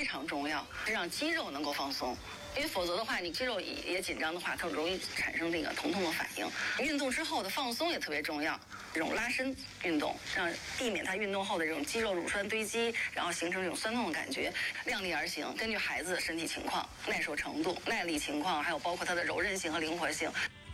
常重要，让肌肉能够放松。因为否则的话，你肌肉也紧张的话，它容易产生这个疼痛的反应。运动之后的放松也特别重要，这种拉伸运动，让避免它运动后的这种肌肉乳酸堆积，然后形成这种酸痛的感觉。量力而行，根据孩子的身体情况、耐受程度、耐力情况，还有包括它的柔韧性和灵活性。